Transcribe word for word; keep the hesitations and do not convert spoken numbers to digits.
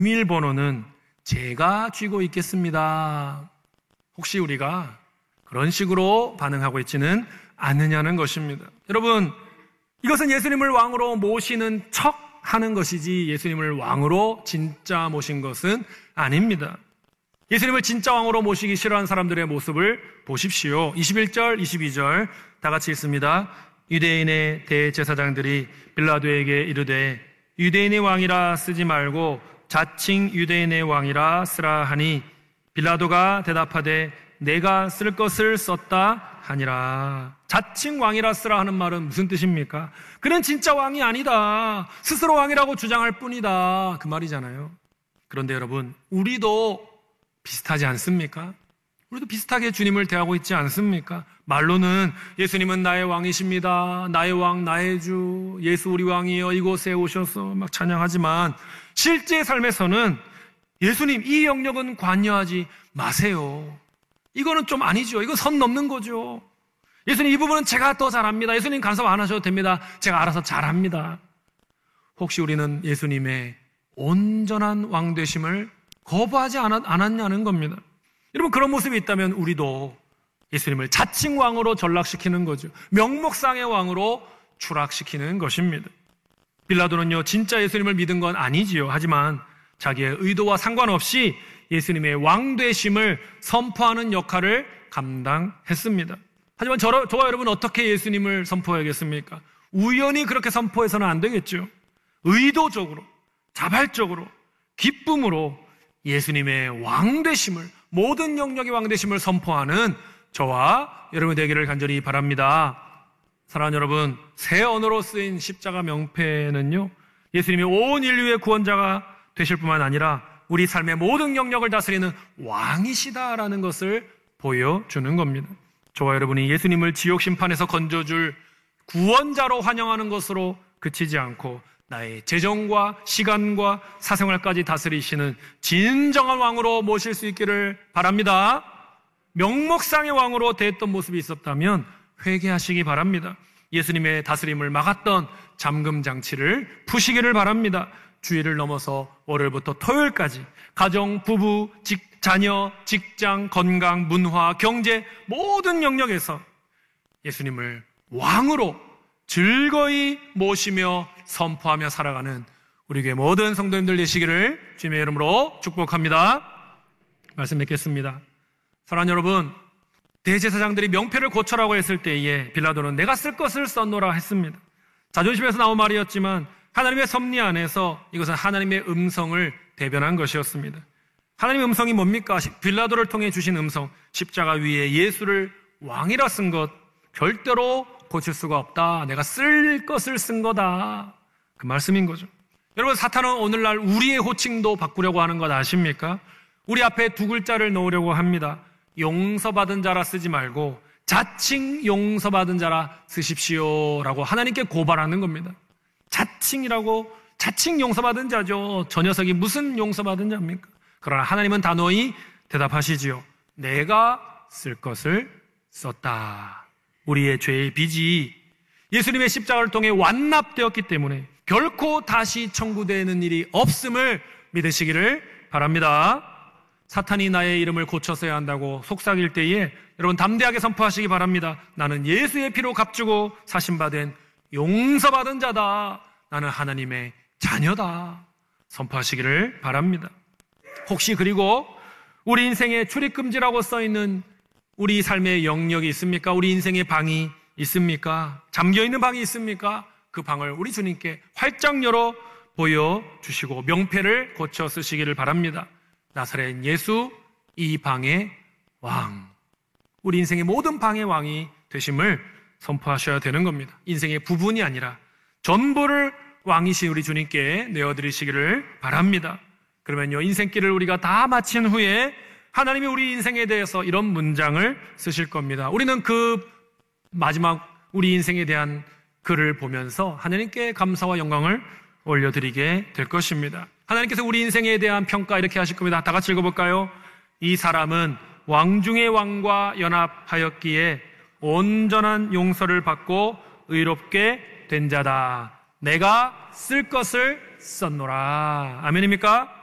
비밀번호는 제가 쥐고 있겠습니다. 혹시 우리가 그런 식으로 반응하고 있지는 않느냐는 것입니다. 여러분, 이것은 예수님을 왕으로 모시는 척 하는 것이지 예수님을 왕으로 진짜 모신 것은 아닙니다. 예수님을 진짜 왕으로 모시기 싫어하는 사람들의 모습을 보십시오. 이십일 절, 이십이 절 다 같이 읽습니다. 유대인의 대제사장들이 빌라도에게 이르되 유대인의 왕이라 쓰지 말고 자칭 유대인의 왕이라 쓰라 하니 빌라도가 대답하되 내가 쓸 것을 썼다 하니라. 자칭 왕이라 쓰라 하는 말은 무슨 뜻입니까? 그는 진짜 왕이 아니다. 스스로 왕이라고 주장할 뿐이다. 그 말이잖아요. 그런데 여러분, 우리도 비슷하지 않습니까? 우리도 비슷하게 주님을 대하고 있지 않습니까? 말로는 예수님은 나의 왕이십니다. 나의 왕, 나의 주, 예수 우리 왕이여 이곳에 오셔서 막 찬양하지만 실제 삶에서는 예수님 이 영역은 관여하지 마세요. 이거는 좀 아니죠. 이거 선 넘는 거죠. 예수님 이 부분은 제가 더 잘합니다. 예수님 간섭 안 하셔도 됩니다. 제가 알아서 잘합니다. 혹시 우리는 예수님의 온전한 왕 되심을 거부하지 않았냐는 겁니다. 여러분, 그런 모습이 있다면 우리도 예수님을 자칭 왕으로 전락시키는 거죠. 명목상의 왕으로 추락시키는 것입니다. 빌라도는요, 진짜 예수님을 믿은 건 아니지요. 하지만 자기의 의도와 상관없이 예수님의 왕 되심을 선포하는 역할을 감당했습니다. 하지만 저, 저와 여러분 어떻게 예수님을 선포해야겠습니까? 우연히 그렇게 선포해서는 안 되겠죠. 의도적으로, 자발적으로, 기쁨으로 예수님의 왕 되심을, 모든 영역의 왕 되심을 선포하는 저와 여러분 되기를 간절히 바랍니다. 사랑하는 여러분, 새 언어로 쓰인 십자가 명패는요, 예수님이 온 인류의 구원자가 되실 뿐만 아니라 우리 삶의 모든 영역을 다스리는 왕이시다라는 것을 보여주는 겁니다. 저와 여러분이 예수님을 지옥 심판에서 건져줄 구원자로 환영하는 것으로 그치지 않고 나의 재정과 시간과 사생활까지 다스리시는 진정한 왕으로 모실 수 있기를 바랍니다. 명목상의 왕으로 대했던 모습이 있었다면 회개하시기 바랍니다. 예수님의 다스림을 막았던 잠금 장치를 푸시기를 바랍니다. 주일을 넘어서 월요일부터 토요일까지 가정, 부부, 직, 자녀, 직장, 건강, 문화, 경제 모든 영역에서 예수님을 왕으로 즐거이 모시며 선포하며 살아가는 우리 교회 모든 성도님들 되시기를 주님의 이름으로 축복합니다. 말씀 맺겠습니다. 사랑하는 여러분, 대제사장들이 명패를 고쳐라고 했을 때에 빌라도는 내가 쓸 것을 썼노라 했습니다. 자존심에서 나온 말이었지만 하나님의 섭리 안에서 이것은 하나님의 음성을 대변한 것이었습니다. 하나님의 음성이 뭡니까? 빌라도를 통해 주신 음성, 십자가 위에 예수를 왕이라 쓴 것 절대로 고칠 수가 없다. 내가 쓸 것을 쓴 거다. 그 말씀인 거죠. 여러분, 사탄은 오늘날 우리의 호칭도 바꾸려고 하는 것 아십니까? 우리 앞에 두 글자를 넣으려고 합니다. 용서받은 자라 쓰지 말고 자칭 용서받은 자라 쓰십시오 라고 하나님께 고발하는 겁니다. 자칭이라고, 자칭 용서받은 자죠. 저 녀석이 무슨 용서받은 자입니까? 그러나 하나님은 단호히 대답하시지요. 내가 쓸 것을 썼다. 우리의 죄의 빚이 예수님의 십자가를 통해 완납되었기 때문에 결코 다시 청구되는 일이 없음을 믿으시기를 바랍니다. 사탄이 나의 이름을 고쳐서야 한다고 속삭일 때에 여러분 담대하게 선포하시기 바랍니다. 나는 예수의 피로 값주고 사심받은 용서받은 자다. 나는 하나님의 자녀다. 선포하시기를 바랍니다. 혹시 그리고 우리 인생에 출입금지라고 써있는 우리 삶의 영역이 있습니까? 우리 인생의 방이 있습니까? 잠겨있는 방이 있습니까? 그 방을 우리 주님께 활짝 열어 보여주시고 명패를 고쳐 쓰시기를 바랍니다. 나사렛 예수, 이 방의 왕, 우리 인생의 모든 방의 왕이 되심을 선포하셔야 되는 겁니다. 인생의 부분이 아니라 전부를 왕이신 우리 주님께 내어드리시기를 바랍니다. 그러면요, 인생길을 우리가 다 마친 후에 하나님이 우리 인생에 대해서 이런 문장을 쓰실 겁니다. 우리는 그 마지막 우리 인생에 대한 글을 보면서 하나님께 감사와 영광을 올려드리게 될 것입니다. 하나님께서 우리 인생에 대한 평가 이렇게 하실 겁니다. 다 같이 읽어볼까요? 이 사람은 왕 중의 왕과 연합하였기에 온전한 용서를 받고 의롭게 된 자다. 내가 쓸 것을 썼노라. 아멘입니까?